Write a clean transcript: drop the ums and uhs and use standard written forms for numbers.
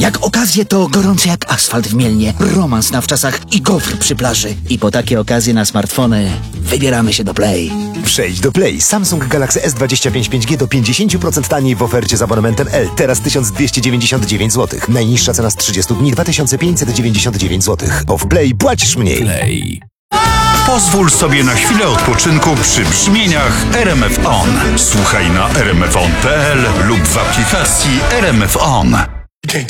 Jak okazje to gorące jak asfalt w Mielnie, romans na wczasach i gofr przy plaży. I po takie okazje na smartfony wybieramy się do Play. Przejdź do Play. Samsung Galaxy S25 5G do 50% taniej w ofercie z abonamentem L. Teraz 1299 zł. Najniższa cena z 30 dni 2599 zł. Bo w Play płacisz mniej. Play. Pozwól sobie na chwilę odpoczynku przy brzmieniach RMF On. Słuchaj na rmfon.pl lub w aplikacji RMF On.